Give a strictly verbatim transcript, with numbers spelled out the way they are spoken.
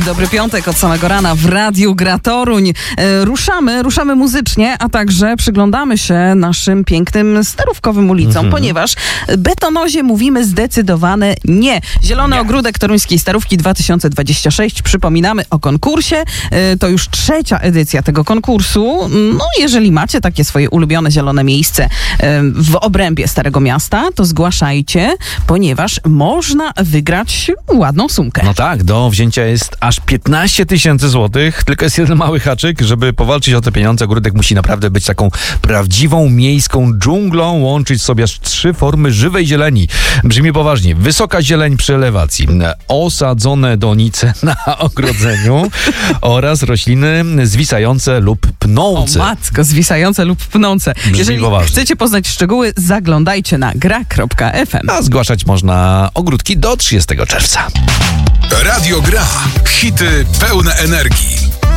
Dobry piątek od samego rana w Radiu Gra Toruń. E, ruszamy, ruszamy muzycznie, a także przyglądamy się naszym pięknym starówkowym ulicom, mm-hmm. ponieważ betonozie mówimy zdecydowane nie. Zielony nie. Ogródek Toruńskiej Starówki dwa tysiące dwudziesty szósty. Przypominamy o konkursie. E, to już trzecia edycja tego konkursu. No, jeżeli macie takie swoje ulubione zielone miejsce e, w obrębie Starego Miasta, to zgłaszajcie, ponieważ można wygrać ładną sumkę. No tak, do wzięcia jest aż piętnaście tysięcy złotych, tylko jest jeden mały haczyk, żeby powalczyć o te pieniądze. Ogródek musi naprawdę być taką prawdziwą miejską dżunglą, łączyć sobie aż trzy formy żywej zieleni. Brzmi poważnie. Wysoka zieleń przy elewacji, osadzone donice na ogrodzeniu oraz rośliny zwisające lub pnące. O matko, zwisające lub pnące. Brzmi Jeżeli poważnie. chcecie poznać szczegóły, zaglądajcie na gra kropka f m. A zgłaszać można ogródki do trzydziestego czerwca. Radio Gra. Hity pełne energii.